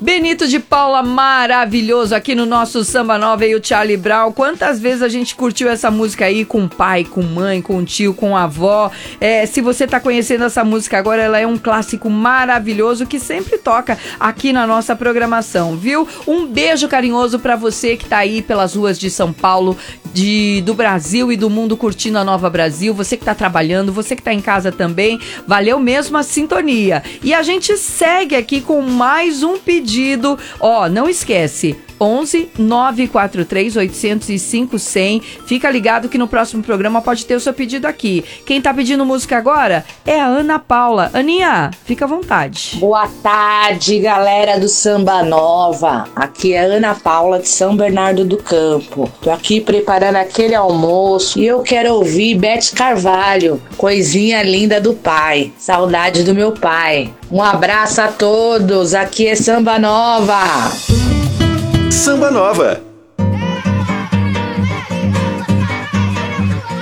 Benito de Paula, maravilhoso, aqui no nosso Samba Nova e o Charlie Brown. Quantas vezes a gente curtiu essa música aí com o pai, com mãe, com o tio, com a avó. Se você tá conhecendo essa música agora, ela é um clássico maravilhoso que sempre toca aqui na nossa programação, viu? Um beijo carinhoso pra você que tá aí pelas ruas de São Paulo, do Brasil e do mundo curtindo a Nova Brasil. Você que tá trabalhando, você que tá em casa também. Valeu mesmo a sintonia. E a gente segue aqui com mais um pedido. Não esquece, 11 943 805 100. Fica ligado que no próximo programa pode ter o seu pedido aqui. Quem tá pedindo música agora é a Ana Paula. Aninha, fica à vontade. Boa tarde, galera do Samba Nova. Aqui é Ana Paula de São Bernardo do Campo. Tô aqui preparando aquele almoço e eu quero ouvir Beth Carvalho, Coisinha Linda do Pai. Saudade do meu pai. Um abraço a todos. Aqui é Samba Nova. Samba Nova.